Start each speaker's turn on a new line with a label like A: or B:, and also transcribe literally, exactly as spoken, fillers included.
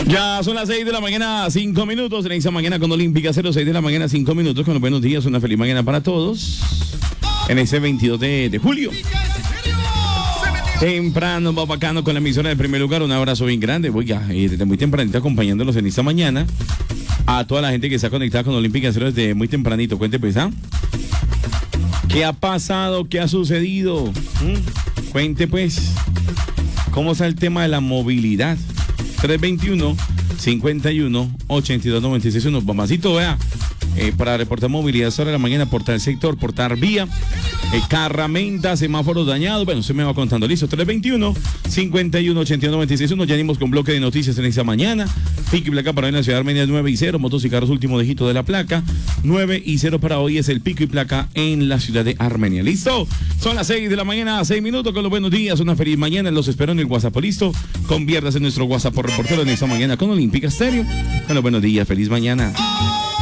A: Ya son las seis de la mañana, cinco minutos. En esta mañana con Olímpica, cero seis de la mañana, cinco minutos. Con los buenos días, una feliz mañana para todos. En ese veintidós de, de julio. Temprano, va bacano con la emisora de primer lugar. Un abrazo bien grande. Oiga, eh, desde muy tempranito acompañándolos en esta mañana. A toda la gente que está conectada con Olímpica Cero desde muy tempranito. Cuente pues, ¿ah? ¿Qué ha pasado? ¿Qué ha sucedido? ¿Mm? Cuente pues. ¿Cómo está el tema de la movilidad? tres veintiuno, cincuenta y uno, ochenta y dos, noventa y seis. Uno, mamacito, vea. Eh, para reportar movilidad hora de la mañana, portar sector, portar vía, eh, carramenta, semáforos dañados. Bueno, usted me va contando. Listo, tres veintiuno, cincuenta y uno, ochenta y dos, noventa y seis. Uno, ya venimos con bloque de noticias en esta mañana. Pico y placa para hoy en la ciudad de Armenia es nueve y cero. Motos y carros, último dígito de la placa. nueve y cero para hoy es el pico y placa en la ciudad de Armenia. ¿Listo? Son las seis de la mañana, seis minutos con los buenos días. Una feliz mañana. Los espero en el WhatsApp. ¿Listo? Conviertas en nuestro WhatsApp por reportero en esta mañana con Olímpica Estéreo. Con los buenos días. Feliz mañana.